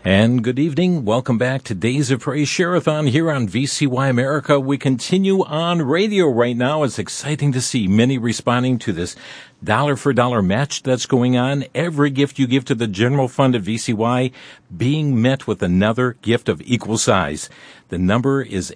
And good evening. Welcome back to Days of Praise Share-a-thon here on VCY America. We continue on radio right now. It's exciting to see many responding to this dollar-for-dollar match that's going on. Every gift you give to the general fund of VCY being met with another gift of equal size. The number is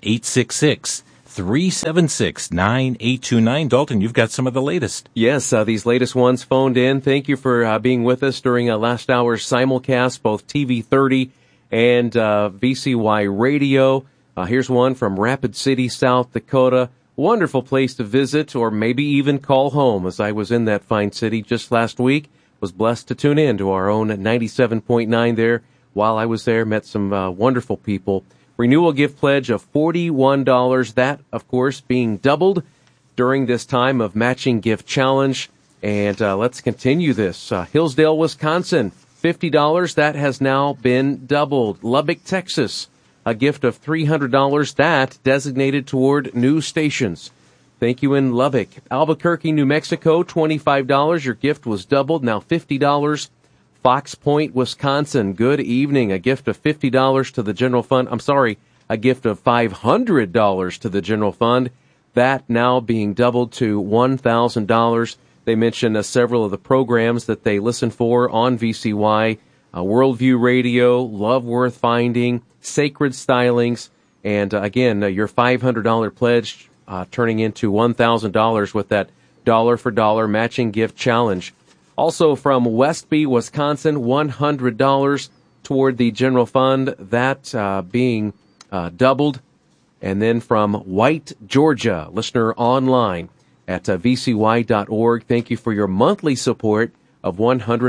866-376-9829. Dalton, you've got some of the latest. Yes, these latest ones phoned in. Thank you for being with us during last hour's simulcast, both TV 30 and VCY Radio. Here's one from Rapid City, South Dakota. Wonderful place to visit or maybe even call home, as I was in that fine city just last week. Was blessed to tune in to our own 97.9 there. While I was there, met some wonderful people. Renewal gift pledge of $41. That, of course, being doubled during this time of matching gift challenge. And let's continue this. Hillsdale, Wisconsin, $50. That has now been doubled. Lubbock, Texas, a gift of $300. That designated toward new stations. Thank you in Lubbock. Albuquerque, New Mexico, $25. Your gift was doubled, now $50. Fox Point, Wisconsin, good evening. A gift of $50 to the general fund. A gift of $500 to the general fund. That now being doubled to $1,000. They mentioned several of the programs that they listen for on VCY. Worldview Radio, Love Worth Finding, Sacred Stylings, and again, your $500 pledge turning into $1,000 with that dollar-for-dollar matching gift challenge. Also from Westby, Wisconsin, $100 toward the general fund, that being doubled. And then from White, Georgia, listener online at vcy.org, thank you for your monthly support of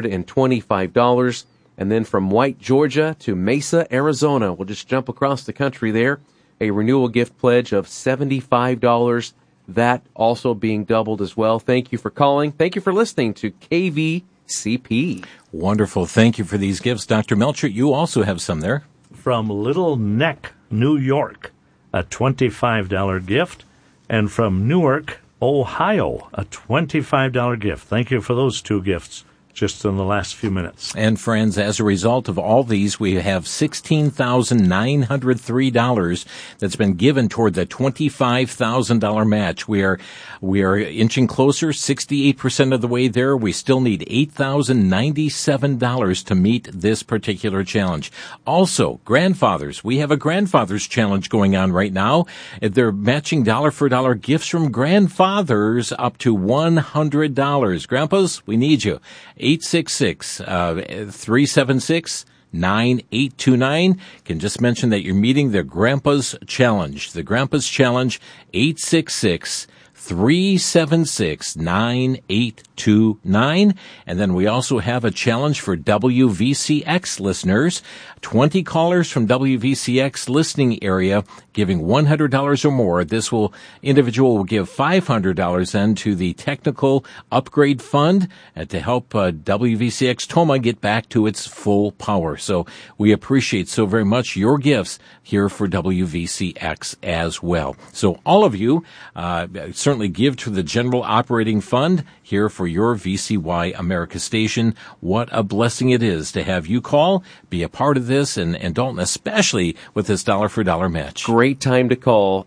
$125. And then from White, Georgia to Mesa, Arizona, we'll just jump across the country there, a renewal gift pledge of $75. That also being doubled as well. Thank you for calling. Thank you for listening to KVCP. Wonderful. Thank you for these gifts. Dr. Melcher, you also have some there. From Little Neck, New York, a $25 gift. And from Newark, Ohio, a $25 gift. Thank you for those two gifts just in the last few minutes. And friends, as a result of all these, we have $16,903 that's been given toward the $25,000 match. We are inching closer, 68% of the way there. We still need $8,097 to meet this particular challenge. Also, grandfathers. We have a grandfathers challenge going on right now. They're matching dollar-for-dollar gifts from grandfathers up to $100. Grandpas, we need you. 866-376-9829. Can just mention that you're meeting the Grandpa's Challenge. The Grandpa's Challenge, 866-376-9829. And then we also have a challenge for WVCX listeners. 20 callers from WVCX listening area giving $100 or more. This individual will give $500 then to the Technical Upgrade Fund to help WVCX Toma get back to its full power. So we appreciate so very much your gifts here for WVCX as well. So all of you certainly give to the General Operating Fund here for your VCY America station. What a blessing it is to have you call, be a part of this, and Dalton, especially with this dollar-for-dollar match. Great time to call,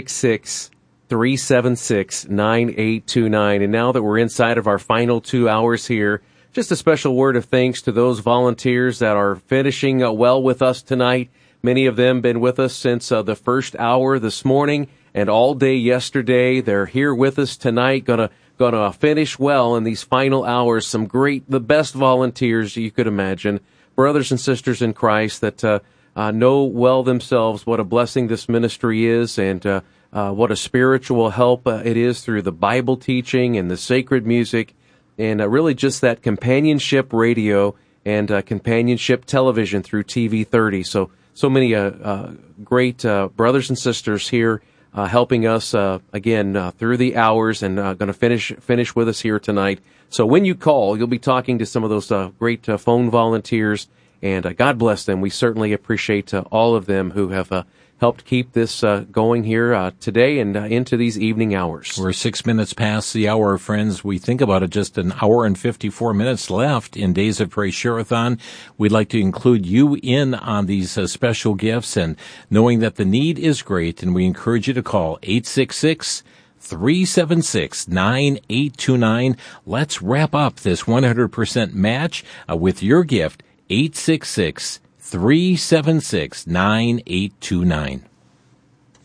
866-376-9829. And now that we're inside of our final 2 hours here, just a special word of thanks to those volunteers that are finishing well with us tonight. Many of them been with us since the first hour this morning and all day yesterday. They're here with us tonight, gonna finish well in these final hours. The best volunteers you could imagine. Brothers and sisters in Christ that know well themselves what a blessing this ministry is and what a spiritual help it is through the Bible teaching and the sacred music and really just that companionship radio and companionship television through TV 30. So many great brothers and sisters here helping us again through the hours and going to finish with us here tonight. So when you call, you'll be talking to some of those great phone volunteers, and God bless them. We certainly appreciate all of them who have helped keep this going here today and into these evening hours. We're 6 minutes past the hour, friends. We think about it, just an hour and 54 minutes left in Days of Praise Share-a-thon. We'd like to include you in on these special gifts, and knowing that the need is great, and we encourage you to call 866-376-9829. Let's wrap up this 100% match with your gift, 866-376-9829.